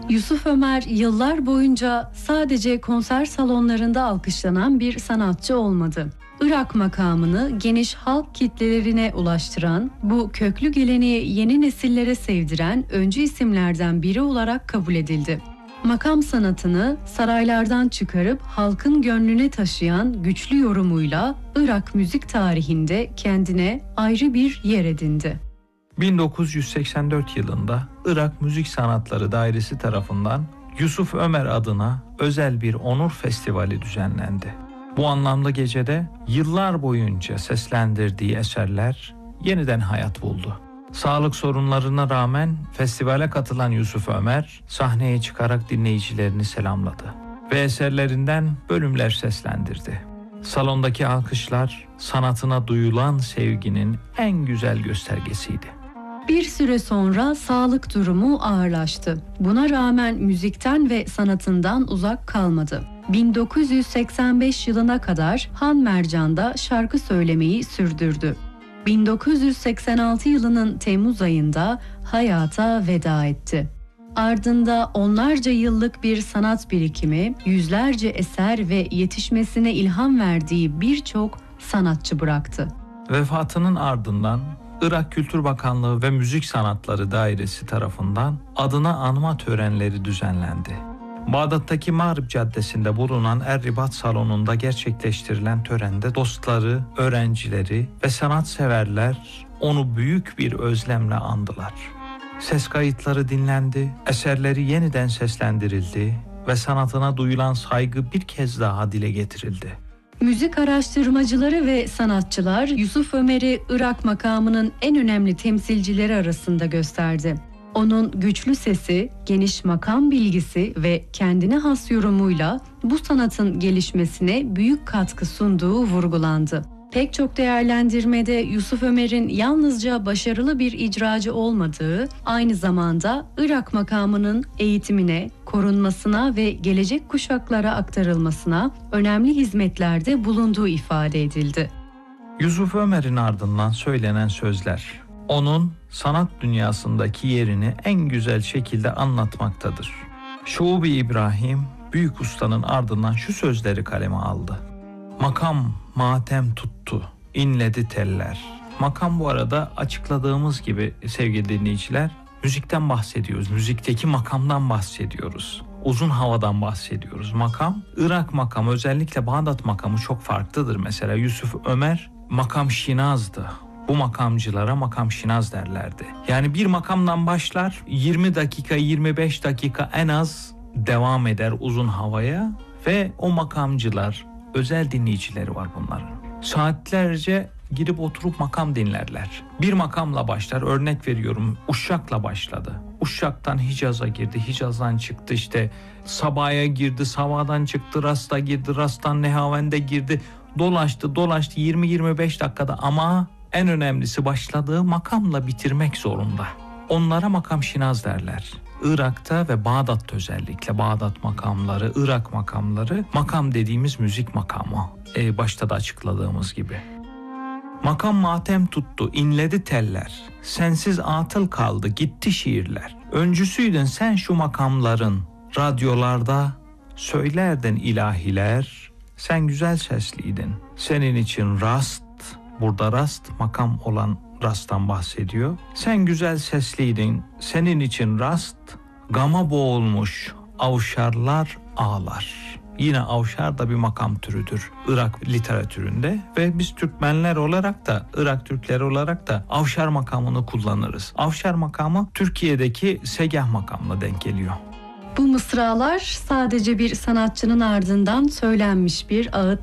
Yusuf Ömer yıllar boyunca sadece konser salonlarında alkışlanan bir sanatçı olmadı. Irak makamını geniş halk kitlelerine ulaştıran, bu köklü geleneği yeni nesillere sevdiren öncü isimlerden biri olarak kabul edildi. Makam sanatını saraylardan çıkarıp halkın gönlüne taşıyan güçlü yorumuyla Irak müzik tarihinde kendine ayrı bir yer edindi. 1984 yılında Irak Müzik Sanatları Dairesi tarafından Yusuf Ömer adına özel bir onur festivali düzenlendi. Bu anlamda gecede yıllar boyunca seslendirdiği eserler yeniden hayat buldu. Sağlık sorunlarına rağmen festivale katılan Yusuf Ömer sahneye çıkarak dinleyicilerini selamladı ve eserlerinden bölümler seslendirdi. Salondaki alkışlar sanatına duyulan sevginin en güzel göstergesiydi. Bir süre sonra sağlık durumu ağırlaştı. Buna rağmen müzikten ve sanatından uzak kalmadı. 1985 yılına kadar Han Mercan'da şarkı söylemeyi sürdürdü. 1986 yılının Temmuz ayında hayata veda etti. Ardında onlarca yıllık bir sanat birikimi, yüzlerce eser ve yetişmesine ilham verdiği birçok sanatçı bıraktı. Vefatının ardından Irak Kültür Bakanlığı ve Müzik Sanatları Dairesi tarafından adına anma törenleri düzenlendi. Bağdat'taki Mağrib Caddesi'nde bulunan Erribat Salonu'nda gerçekleştirilen törende dostları, öğrencileri ve sanatseverler onu büyük bir özlemle andılar. Ses kayıtları dinlendi, eserleri yeniden seslendirildi ve sanatına duyulan saygı bir kez daha dile getirildi. Müzik araştırmacıları ve sanatçılar Yusuf Ömer'i Irak makamının en önemli temsilcileri arasında gösterdi. Onun güçlü sesi, geniş makam bilgisi ve kendine has yorumuyla bu sanatın gelişmesine büyük katkı sunduğu vurgulandı. Pek çok değerlendirmede Yusuf Ömer'in yalnızca başarılı bir icracı olmadığı, aynı zamanda Irak makamının eğitimine, korunmasına ve gelecek kuşaklara aktarılmasına önemli hizmetlerde bulunduğu ifade edildi. Yusuf Ömer'in ardından söylenen sözler, onun sanat dünyasındaki yerini en güzel şekilde anlatmaktadır. Şuubi İbrahim, büyük ustanın ardından şu sözleri kaleme aldı. Makam matem tuttu, inledi teller. Makam bu arada açıkladığımız gibi sevgili dinleyiciler, müzikten bahsediyoruz. Müzikteki makamdan bahsediyoruz. Uzun havadan bahsediyoruz. Makam, Irak makamı, özellikle Bağdat makamı çok farklıdır. Mesela Yusuf Ömer makam şinazdı. Bu makamcılara makam şinaz derlerdi. Yani bir makamdan başlar, 20 dakika, 25 dakika en az devam eder uzun havaya ve o makamcılar, özel dinleyicileri var bunların. Saatlerce girip oturup makam dinlerler. Bir makamla başlar, örnek veriyorum, Uşşak'la başladı. Uşşak'tan Hicaz'a girdi, Hicaz'dan çıktı, işte Sabah'a girdi, Sabah'dan çıktı, Rast'a girdi, Rast'tan Nehavend'e girdi. Dolaştı 20-25 dakikada ama en önemlisi başladığı makamla bitirmek zorunda. Onlara makam şinaz derler. Irak'ta ve Bağdat'ta özellikle Bağdat makamları, Irak makamları, makam dediğimiz müzik makamı. Başta da açıkladığımız gibi. Makam matem tuttu, inledi teller. Sensiz atıl kaldı, gitti şiirler. Öncüsüydün sen şu makamların. Radyolarda söylerdin ilahiler. Sen güzel sesliydin. Senin için rast, burada rast makam olan Rast'tan bahsediyor. Sen güzel sesliydin, senin için rast, gama boğulmuş avşarlar ağlar. Yine avşar da bir makam türüdür Irak literatüründe ve biz Türkmenler olarak da, Irak Türkleri olarak da avşar makamını kullanırız. Avşar makamı Türkiye'deki segah makamına denk geliyor. Bu mısralar sadece bir sanatçının ardından söylenmiş bir ağıt